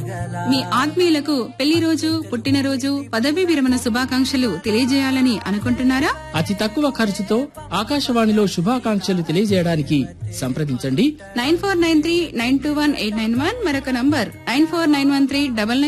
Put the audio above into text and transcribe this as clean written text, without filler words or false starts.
మీ ఆత్మీయులకు పెళ్లి రోజు, పుట్టినరోజు, పదవీ విరమణ శుభాకాంక్షలు తెలియజేయాలని అనుకుంటున్నారా? అతి తక్కువ ఖర్చుతో ఆకాశవాణిలో శుభాకాంక్షలు తెలియజేయడానికి సంప్రదించండి 9493921891. మరొక నంబర్ 9491399399.